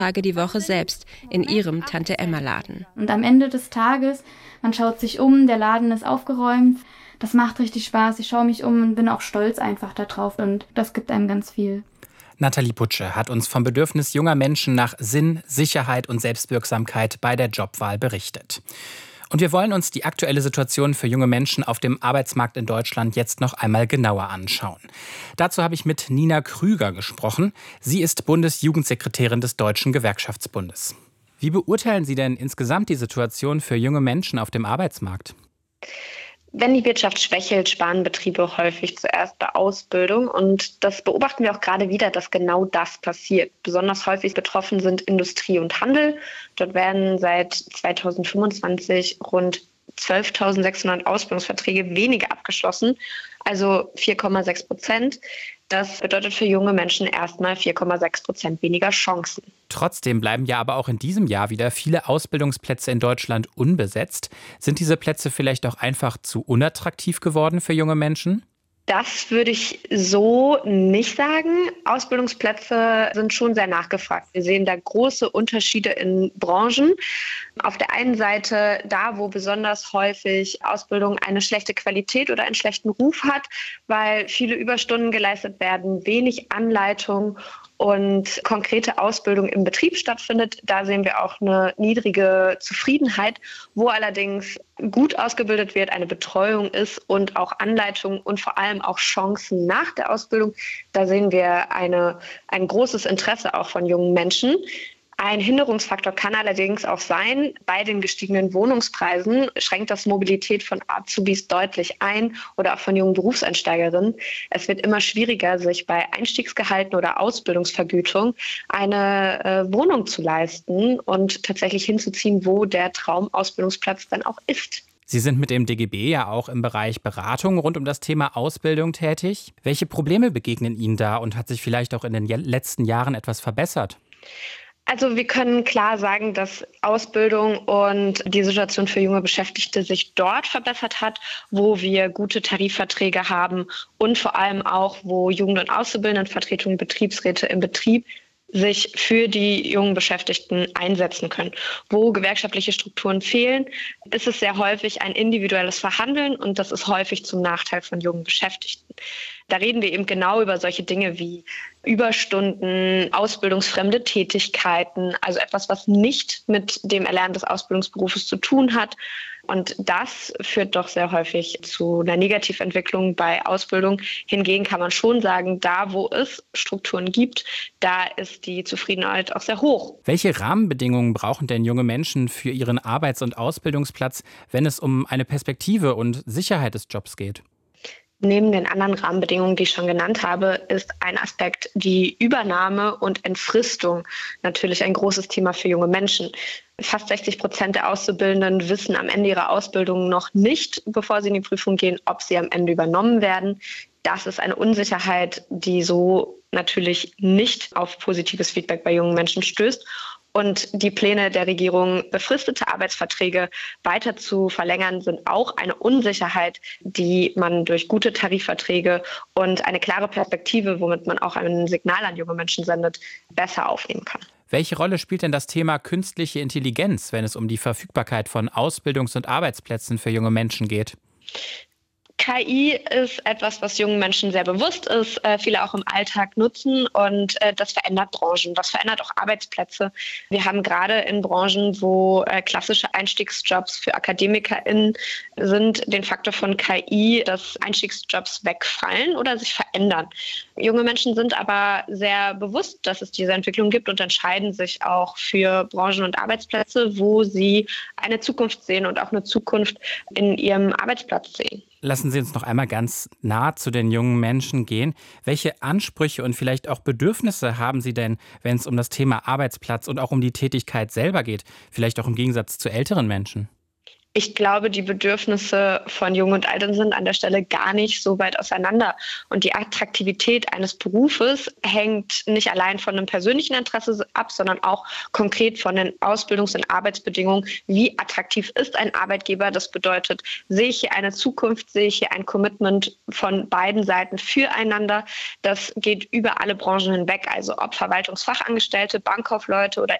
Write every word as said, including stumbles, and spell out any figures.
Tage die Woche selbst in ihrem Tante-Emma-Laden. Und am Ende des Tages, man schaut sich um, der Laden ist aufgeräumt. Das macht richtig Spaß. Ich schaue mich um und bin auch stolz einfach darauf. Und das gibt einem ganz viel. Nathalie Putsche hat uns vom Bedürfnis junger Menschen nach Sinn, Sicherheit und Selbstwirksamkeit bei der Jobwahl berichtet. Und wir wollen uns die aktuelle Situation für junge Menschen auf dem Arbeitsmarkt in Deutschland jetzt noch einmal genauer anschauen. Dazu habe ich mit Nina Krüger gesprochen. Sie ist Bundesjugendsekretärin des Deutschen Gewerkschaftsbundes. Wie beurteilen Sie denn insgesamt die Situation für junge Menschen auf dem Arbeitsmarkt? Wenn die Wirtschaft schwächelt, sparen Betriebe häufig zuerst bei Ausbildung. Und das beobachten wir auch gerade wieder, dass genau das passiert. Besonders häufig betroffen sind Industrie und Handel. Dort werden seit zweitausendfünfundzwanzig rund zwölftausendsechshundert Ausbildungsverträge weniger abgeschlossen, also vier Komma sechs Prozent. Das bedeutet für junge Menschen erstmal vier Komma sechs Prozent weniger Chancen. Trotzdem bleiben ja aber auch in diesem Jahr wieder viele Ausbildungsplätze in Deutschland unbesetzt. Sind diese Plätze vielleicht auch einfach zu unattraktiv geworden für junge Menschen? Das würde ich so nicht sagen. Ausbildungsplätze sind schon sehr nachgefragt. Wir sehen da große Unterschiede in Branchen. Auf der einen Seite da, wo besonders häufig Ausbildung eine schlechte Qualität oder einen schlechten Ruf hat, weil viele Überstunden geleistet werden, wenig Anleitung und konkrete Ausbildung im Betrieb stattfindet. Da sehen wir auch eine niedrige Zufriedenheit, wo allerdings gut ausgebildet wird, eine Betreuung ist und auch Anleitung und vor allem auch Chancen nach der Ausbildung. Da sehen wir eine, ein großes Interesse auch von jungen Menschen. Ein Hinderungsfaktor kann allerdings auch sein, bei den gestiegenen Wohnungspreisen schränkt das Mobilität von Azubis deutlich ein oder auch von jungen Berufseinsteigerinnen. Es wird immer schwieriger, sich bei Einstiegsgehalten oder Ausbildungsvergütung eine äh, Wohnung zu leisten und tatsächlich hinzuziehen, wo der Traumausbildungsplatz dann auch ist. Sie sind mit dem D G B ja auch im Bereich Beratung rund um das Thema Ausbildung tätig. Welche Probleme begegnen Ihnen da und hat sich vielleicht auch in den letzten Jahren etwas verbessert? Also wir können klar sagen, dass Ausbildung und die Situation für junge Beschäftigte sich dort verbessert hat, wo wir gute Tarifverträge haben und vor allem auch, wo Jugend- und Auszubildendenvertretungen, Betriebsräte im Betrieb sich für die jungen Beschäftigten einsetzen können. Wo gewerkschaftliche Strukturen fehlen, ist es sehr häufig ein individuelles Verhandeln und das ist häufig zum Nachteil von jungen Beschäftigten. Da reden wir eben genau über solche Dinge wie Überstunden, ausbildungsfremde Tätigkeiten, also etwas, was nicht mit dem Erlernen des Ausbildungsberufes zu tun hat. Und das führt doch sehr häufig zu einer Negativentwicklung bei Ausbildung. Hingegen kann man schon sagen, da wo es Strukturen gibt, da ist die Zufriedenheit auch sehr hoch. Welche Rahmenbedingungen brauchen denn junge Menschen für ihren Arbeits- und Ausbildungsplatz, wenn es um eine Perspektive und Sicherheit des Jobs geht? Neben den anderen Rahmenbedingungen, die ich schon genannt habe, ist ein Aspekt die Übernahme und Entfristung natürlich ein großes Thema für junge Menschen. Fast sechzig Prozent der Auszubildenden wissen am Ende ihrer Ausbildung noch nicht, bevor sie in die Prüfung gehen, ob sie am Ende übernommen werden. Das ist eine Unsicherheit, die so natürlich nicht auf positives Feedback bei jungen Menschen stößt. Und die Pläne der Regierung, befristete Arbeitsverträge weiter zu verlängern, sind auch eine Unsicherheit, die man durch gute Tarifverträge und eine klare Perspektive, womit man auch ein Signal an junge Menschen sendet, besser aufnehmen kann. Welche Rolle spielt denn das Thema künstliche Intelligenz, wenn es um die Verfügbarkeit von Ausbildungs- und Arbeitsplätzen für junge Menschen geht? K I ist etwas, was jungen Menschen sehr bewusst ist, äh, viele auch im Alltag nutzen und äh, das verändert Branchen, das verändert auch Arbeitsplätze. Wir haben gerade in Branchen, wo äh, klassische Einstiegsjobs für AkademikerInnen sind, den Faktor von K I, dass Einstiegsjobs wegfallen oder sich verändern. Junge Menschen sind aber sehr bewusst, dass es diese Entwicklung gibt und entscheiden sich auch für Branchen und Arbeitsplätze, wo sie eine Zukunft sehen und auch eine Zukunft in ihrem Arbeitsplatz sehen. Lassen Sie uns noch einmal ganz nah zu den jungen Menschen gehen. Welche Ansprüche und vielleicht auch Bedürfnisse haben Sie denn, wenn es um das Thema Arbeitsplatz und auch um die Tätigkeit selber geht? Vielleicht auch im Gegensatz zu älteren Menschen? Ich glaube, die Bedürfnisse von Jung und Alt sind an der Stelle gar nicht so weit auseinander. Und die Attraktivität eines Berufes hängt nicht allein von einem persönlichen Interesse ab, sondern auch konkret von den Ausbildungs- und Arbeitsbedingungen. Wie attraktiv ist ein Arbeitgeber? Das bedeutet, sehe ich hier eine Zukunft, sehe ich hier ein Commitment von beiden Seiten füreinander. Das geht über alle Branchen hinweg, also ob Verwaltungsfachangestellte, Bankkaufleute oder